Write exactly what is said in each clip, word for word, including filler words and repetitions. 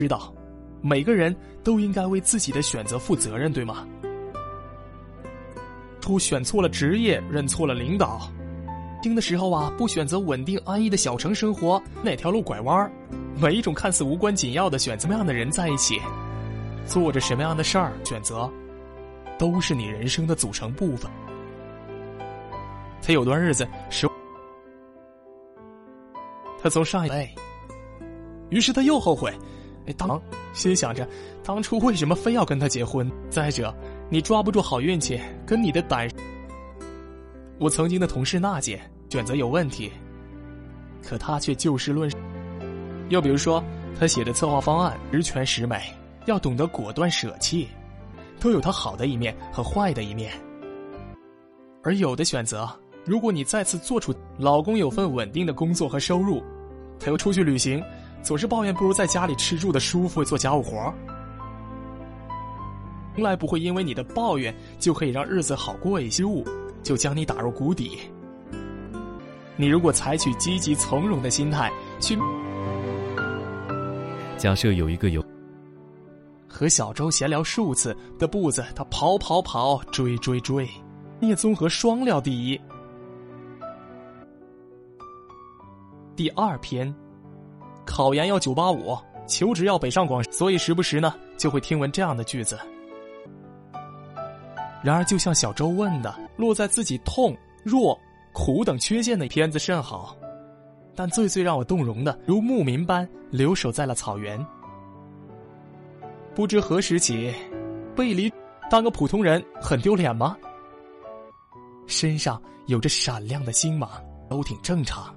知道，每个人都应该为自己的选择负责任，对吗？初选错了职业，认错了领导，听的时候啊，不选择稳定安逸的小城生活，哪条路拐弯？每一种看似无关紧要的选择，什么样的人在一起，做着什么样的事儿，选择都是你人生的组成部分。他有段日子是他从上一辈，于是他又后悔，哎，当心想着当初为什么非要跟他结婚？再者，你抓不住好运气，跟你的胆。我曾经的同事娜姐选择有问题，可她却就事论事。又比如说，她写的策划方案十全十美，要懂得果断舍弃，都有它好的一面和坏的一面。而有的选择，如果你再次做出，老公有份稳定的工作和收入，他又出去旅行，总是抱怨不如在家里吃住的舒服，做家务活，从来不会因为你的抱怨就可以让日子好过一些，误就将你打入谷底。你如果采取积极从容的心态去， 假设有一个有和小周闲聊数次的步子，他跑跑跑，追追追，业综合双料第一。第二篇，考研要九八五，求职要北上广，所以时不时呢就会听闻这样的句子。然而就像小周问的，落在自己痛、弱、苦等缺陷的片子甚好，但最最让我动容的，如牧民般留守在了草原。不知何时起，背离当个普通人很丢脸吗？身上有着闪亮的星芒，都挺正常。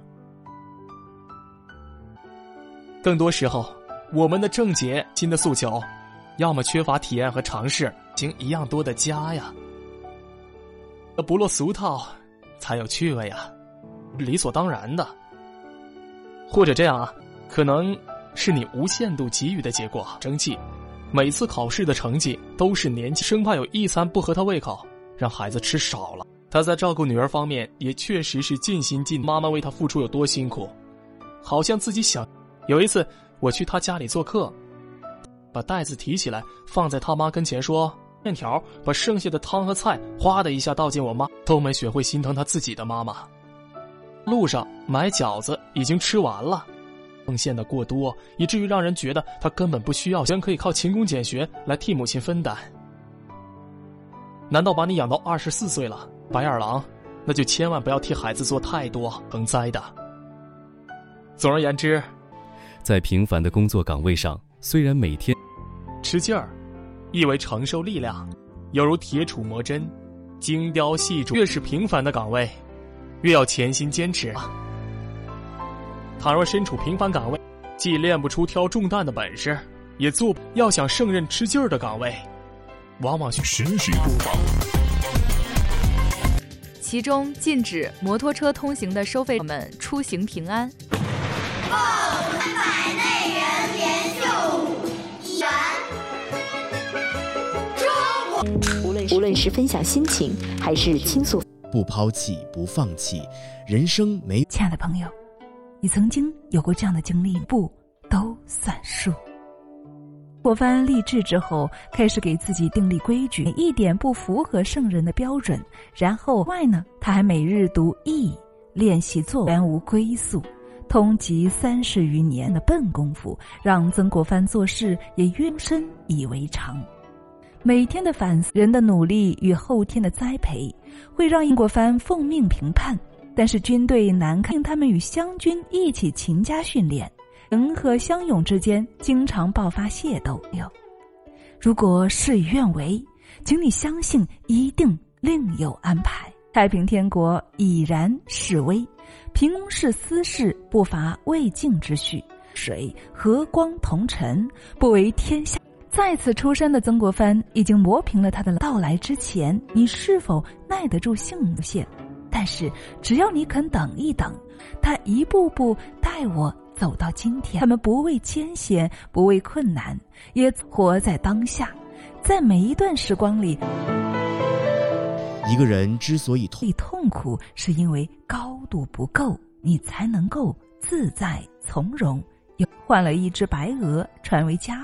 更多时候，我们的症结、新的诉求，要么缺乏体验和尝试，行一样多的家呀。不落俗套，才有趣味啊，理所当然的。或者这样啊，可能是你无限度给予的结果。争气，每次考试的成绩都是年轻，生怕有一餐不合他胃口，让孩子吃少了。他在照顾女儿方面也确实是尽心尽力，妈妈为他付出有多辛苦，好像自己想。有一次我去他家里做客，把袋子提起来放在他妈跟前说面条，把剩下的汤和菜哗的一下倒进我妈，都没学会心疼他自己的妈妈。路上买饺子已经吃完了，奉献的过多，以至于让人觉得他根本不需要，先可以靠勤工俭学来替母亲分担。难道把你养到二十四岁了，白眼狼，那就千万不要替孩子做太多横栽的。总而言之， 在平凡的工作岗位上，虽然每天吃劲儿，意为承受力量，犹如铁杵磨针，精雕细琢。越是平凡的岗位，越要潜心坚持。倘若身处平凡岗位，既练不出挑重担的本事，也做不要想胜任吃劲儿的岗位，往往去学习不妨。 其中禁止摩托车通行的收费们出行平安。 购三百内元连秀一元。 中国无论无论是分享心情，还是倾诉， 不抛弃，不放弃，人生没。 亲爱的朋友，你曾经有过这样的经历，不都算数。郭帆立志之后，开始给自己订立规矩，一点不符合圣人的标准。然后外呢，他还每日读易，练习做人无归宿。通缉三十余年的笨功夫，让曾国藩做事也越深以为常。每天的反思，人的努力与后天的栽培，会让曾国藩奉命平叛。但是军队难看，他们与湘军一起勤加训练，人和乡勇之间经常爆发械斗。如果事与愿违，请你相信，一定另有安排。太平天国已然式微，平庸是私事，不乏未竟之序。水和光同尘，不为天下。再次出山的曾国藩已经磨平了他的到来之前，你是否耐得住性限？但是只要你肯等一等，他一步步带我走到今天。他们不畏艰险，不畏困难，也活在当下。在每一段时光里， 一个人之所以痛痛苦，是因为高度不够，你才能够自在从容， 又换了一只白鹅传为家